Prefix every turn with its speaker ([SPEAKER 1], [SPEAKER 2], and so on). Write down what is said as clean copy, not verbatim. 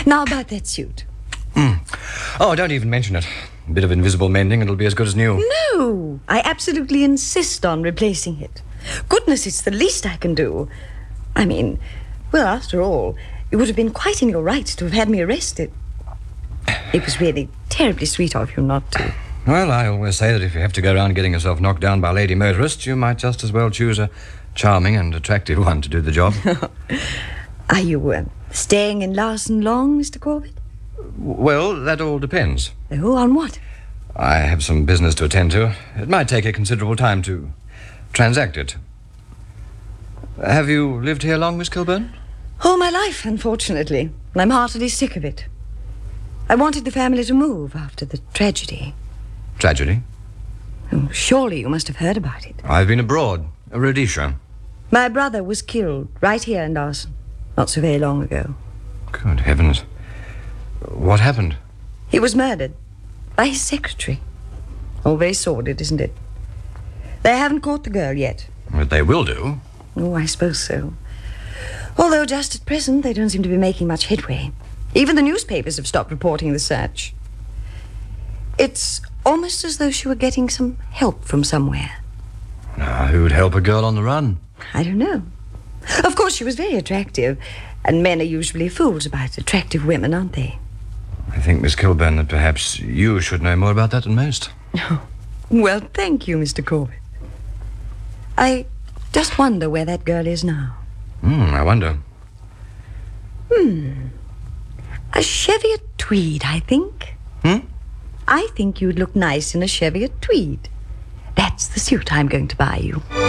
[SPEAKER 1] Now about that suit.
[SPEAKER 2] Oh, don't even mention it. A bit of invisible mending, it'll be as good as new.
[SPEAKER 1] No, I absolutely insist on replacing it. Goodness, it's the least I can do. I mean, well, after all, it would have been quite in your rights to have had me arrested. It was really terribly sweet of you not to.
[SPEAKER 2] Well, I always say that if you have to go around getting yourself knocked down by lady motorists, you might just as well choose a charming and attractive one to do the job.
[SPEAKER 1] Are you staying in Larson long, Mr. Corbett?
[SPEAKER 2] Well, that all depends.
[SPEAKER 1] Oh, on what?
[SPEAKER 2] I have some business to attend to. It might take a considerable time to transact it. Have you lived here long, Miss Kilburn?
[SPEAKER 1] All my life, unfortunately. And I'm heartily sick of it. I wanted the family to move after the tragedy.
[SPEAKER 2] Tragedy?
[SPEAKER 1] Oh, surely you must have heard about it.
[SPEAKER 2] I've been abroad, Rhodesia.
[SPEAKER 1] My brother was killed right here in Larson, not so very long ago.
[SPEAKER 2] Good heavens. What happened?
[SPEAKER 1] He was murdered by his secretary. All very sordid, isn't it? They haven't caught the girl yet.
[SPEAKER 2] But they will do.
[SPEAKER 1] Oh, I suppose so. Although just at present they don't seem to be making much headway. Even the newspapers have stopped reporting the search. It's almost as though she were getting some help from somewhere.
[SPEAKER 2] Now, who'd help a girl on the run?
[SPEAKER 1] I don't know. Of course, she was very attractive, and men are usually fools about attractive women, aren't they?
[SPEAKER 2] I think, Miss Kilburn, that perhaps you should know more about that than most.
[SPEAKER 1] Well, thank you, Mr. Corbett. I just wonder where that girl is now.
[SPEAKER 2] I wonder.
[SPEAKER 1] A Cheviot tweed, I think. I think you'd look nice in a Cheviot tweed. That's the suit I'm going to buy you.